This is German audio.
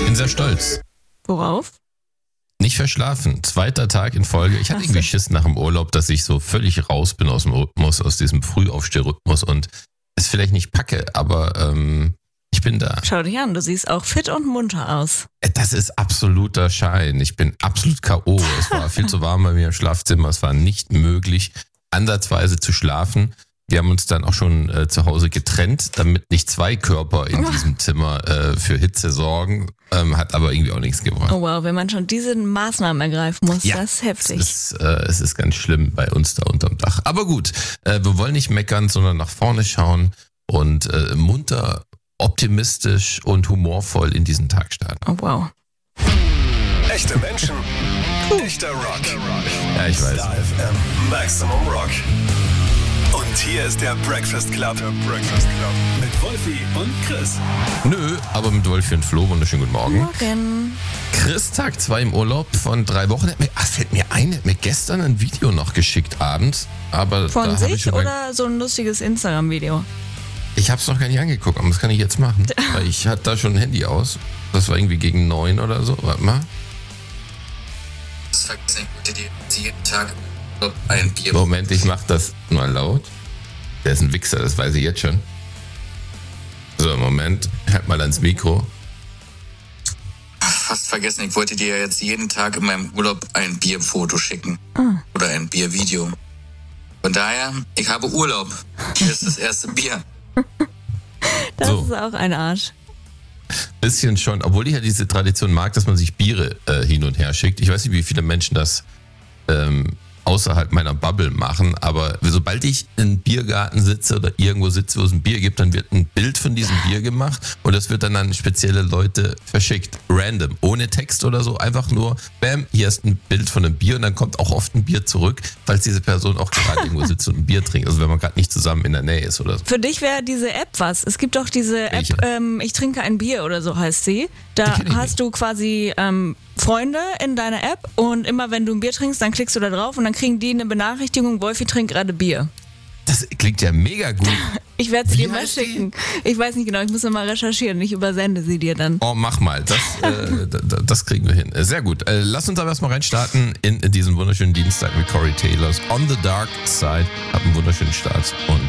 bin sehr stolz. Worauf? Nicht verschlafen. 2. Tag in Folge. Ich hatte irgendwie Schiss nach dem Urlaub, dass ich so völlig raus bin aus dem Rhythmus, aus diesem Frühaufstehrrhythmus und es vielleicht nicht packe, aber ich bin da. Schau dich an, du siehst auch fit und munter aus. Das ist absoluter Schein. Ich bin absolut K.O. Es war viel zu warm bei mir im Schlafzimmer. Es war nicht möglich, ansatzweise zu schlafen. Wir haben uns dann auch schon zu Hause getrennt, damit nicht 2 Körper in diesem Zimmer für Hitze sorgen. Hat aber irgendwie auch nichts gebracht. Oh wow, wenn man schon diese Maßnahmen ergreifen muss, das ist heftig. Es ist ganz schlimm bei uns da unterm Dach. Aber gut, wir wollen nicht meckern, sondern nach vorne schauen und munter, optimistisch und humorvoll in diesen Tag starten. Oh wow. Echte Menschen, echter Rock. Ja, ich weiß. Star FM, Maximum Rock. Und hier ist der Breakfast Club. Mit Wolfi und Chris. Nö, aber mit Wolfi und Flo. Wunderschönen guten Morgen. Morgen. Chris, Tag 2 im Urlaub von 3 Wochen. Fällt mir ein, hat mir gestern ein Video noch geschickt abends. Aber Von da hab ich sich schon oder so ein lustiges Instagram-Video? Ich habe es noch gar nicht angeguckt, aber das kann ich jetzt machen. Weil ich hatte da schon ein Handy aus. Das war irgendwie gegen 9 oder so. Warte mal. Das vergessen die jeden Tag ein Bier. Moment, ich mach das mal laut. Der ist ein Wichser, das weiß ich jetzt schon. So, Moment. Halt mal ans Mikro. Fast vergessen, ich wollte dir jetzt jeden Tag in meinem Urlaub ein Bierfoto schicken. Oder ein Biervideo. Von daher, ich habe Urlaub. Hier ist das erste Bier. Das So. ist auch ein Arsch. Bisschen schon, obwohl ich ja diese Tradition mag, dass man sich Biere hin und her schickt. Ich weiß nicht, wie viele Menschen das außerhalb meiner Bubble machen, aber sobald ich in Biergarten sitze oder irgendwo sitze, wo es ein Bier gibt, dann wird ein Bild von diesem Bier gemacht und das wird dann an spezielle Leute verschickt. Random, ohne Text oder so, einfach nur, bam, hier ist ein Bild von einem Bier und dann kommt auch oft ein Bier zurück, falls diese Person auch gerade irgendwo sitzt und ein Bier trinkt, also wenn man gerade nicht zusammen in der Nähe ist oder so. Für dich wäre diese App was. Es gibt doch diese Welche? App, ich trinke ein Bier oder so heißt sie. Da kenn ich hast du quasi Freunde in deiner App und immer wenn du ein Bier trinkst, dann klickst du da drauf und dann kriegen die eine Benachrichtigung, Wolfi trinkt gerade Bier. Das klingt ja mega gut. Ich werde sie Wie dir mal heißt die? schicken. Ich weiß nicht genau, ich muss mal recherchieren. Ich übersende sie dir dann. Oh, mach mal. Das kriegen wir hin. Sehr gut. Lass uns aber erstmal reinstarten in diesen wunderschönen Dienstag mit Corey Taylors On the Dark Side. Hab einen wunderschönen Start und